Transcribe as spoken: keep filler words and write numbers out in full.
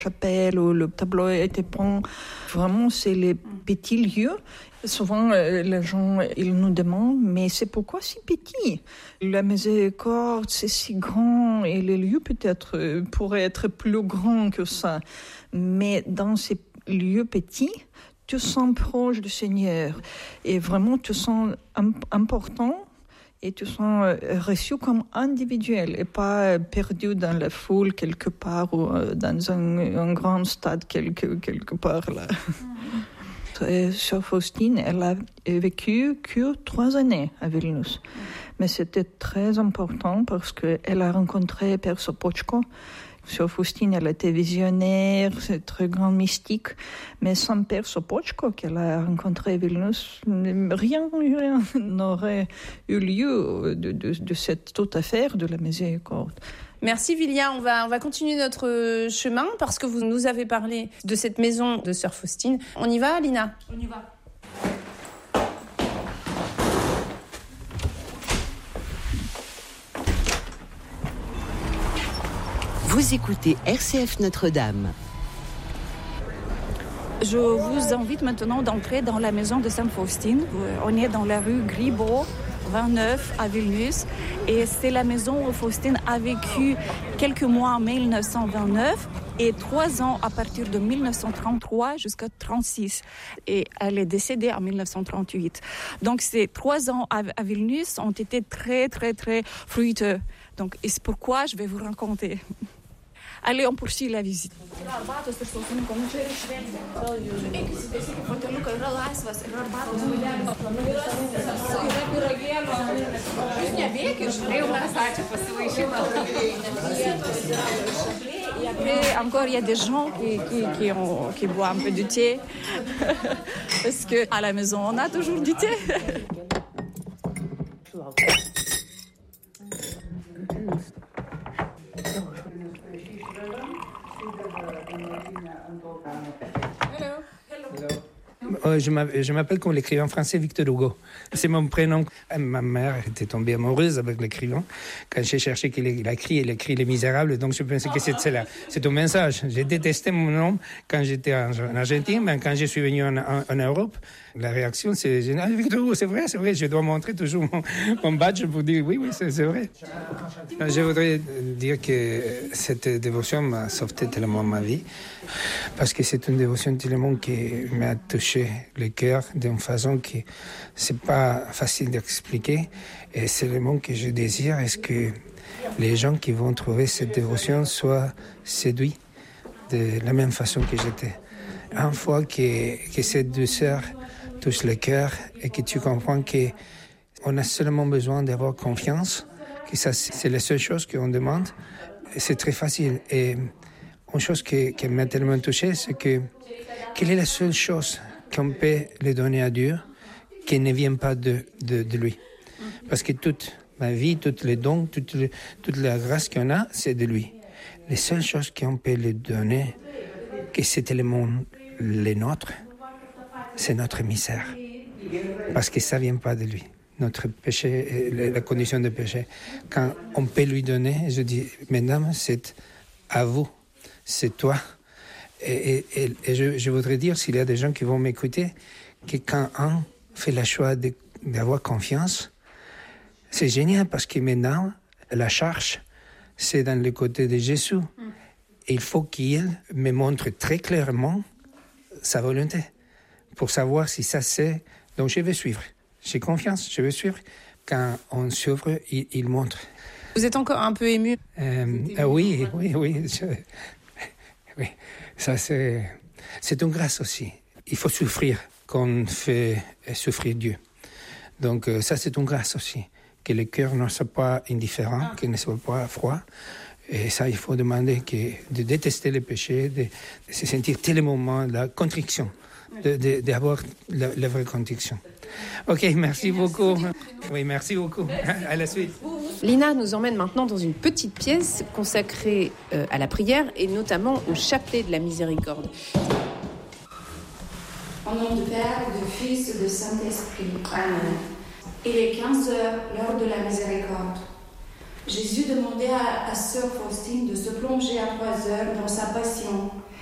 chapelle où le tableau a été peint. Vraiment, c'est les petits lieux. Souvent, les gens ils nous demandent, mais c'est pourquoi si petit? La Miséricorde, c'est si grand et les lieux peut-être pourraient être plus grands que ça. Mais dans ces lieux petits, tu te sens proche du Seigneur et vraiment tu te sens important. Et tu sens reçu comme individuel et pas perdu dans la foule quelque part ou dans un, un grand stade quelque, quelque part là. Mm-hmm. Sœur Faustine, elle a vécu que trois années à Vilnius. Mais c'était très important parce qu'elle a rencontré Père Sopoćko. Sœur Faustine, elle était visionnaire, c'est très grand mystique. Mais sans Père Sopoćko, qu'elle a rencontré à Vilnius, rien, rien n'aurait eu lieu de, de, de cette toute affaire de la Miséricorde. Merci Vilia, on va, on va continuer notre chemin parce que vous nous avez parlé de cette maison de Sœur Faustine. On y va, Lina ? On y va. Vous écoutez R C F Notre-Dame. Je vous invite maintenant d'entrer dans la maison de Sainte Faustine. On est dans la rue Gribaud, vingt-neuf à Vilnius. Et c'est la maison où Faustine a vécu quelques mois en mille neuf cent vingt-neuf et trois ans à partir de mille neuf cent trente-trois jusqu'à trente-six. Et elle est décédée en mille neuf cent trente-huit. Donc ces trois ans à Vilnius ont été très, très, très fructueux. Donc, et c'est pourquoi je vais vous raconter. Allez, on poursuit la visite. Et après, encore, il y a des gens qui, qui, qui, ont, qui boivent un peu de thé. Parce qu'à la maison, on a toujours du thé. Euh, je, je m'appelle comme l'écrivain français Victor Hugo. C'est mon prénom. Ma mère était tombée amoureuse avec l'écrivain. Quand j'ai cherché qu'il il a écrit, il a écrit Les Misérables, donc je pensais que c'était là. C'est un message. J'ai détesté mon nom quand j'étais en, en Argentine, mais quand je suis venu en, en, en Europe, la réaction c'est ah, Victor Hugo, c'est vrai, c'est vrai. Je dois montrer toujours mon, mon badge pour dire oui, oui, c'est, c'est vrai. Je voudrais dire que cette dévotion m'a sauvé tellement ma vie, parce que c'est une dévotion tellement qui m'a touché le cœur d'une façon qui c'est pas facile d'expliquer. Et c'est le mot que je désire, est-ce que les gens qui vont trouver cette dévotion soient séduits de la même façon que j'étais. Une fois que, que cette douceur touche le cœur et que tu comprends qu'on a seulement besoin d'avoir confiance, que ça c'est la seule chose qu'on demande, c'est très facile. Et une chose qui, qui m'a tellement touché, c'est que quelle est la seule chose qu'on peut lui donner à Dieu qui ne vient pas de, de, de lui. Parce que toute ma vie, tous les dons, toute, le, toute la grâce qu'on a, c'est de lui. Les seules choses qu'on peut lui donner, que c'était le monde, les nôtres, c'est notre misère. Parce que ça ne vient pas de lui. Notre péché, la condition de péché. Quand on peut lui donner, je dis, mesdames, c'est à vous, c'est toi. Et, et, et je, je voudrais dire, s'il y a des gens qui vont m'écouter, que quand un fait le choix de, d'avoir confiance, c'est génial parce que maintenant, la charge, c'est dans le côté de Jésus. Mm. Et il faut qu'il me montre très clairement sa volonté pour savoir si ça c'est... Donc je vais suivre. J'ai confiance, je vais suivre. Quand on s'ouvre, il, il montre. Vous êtes encore un peu ému euh, euh, Oui, oui, oui. Je, oui, ça c'est... C'est une grâce aussi. Il faut souffrir qu'on fait souffrir Dieu. Donc ça c'est une grâce aussi. Que le cœur ne soit pas indifférent, qu'il ne soit pas froid. Et ça, il faut demander que, de détester le péché, de, de se sentir tellement la contrition, de, de, d'avoir la, la vraie contrition. Ok, merci beaucoup. Oui, merci beaucoup. À la suite. Lina nous emmène maintenant dans une petite pièce consacrée euh, à la prière et notamment au chapelet de la miséricorde. Au nom du Père, du Fils et du Saint-Esprit. Amen. Il est quinze heures, l'heure de la miséricorde. Jésus demandait à, à sœur Faustine de se plonger à trois heures dans sa passion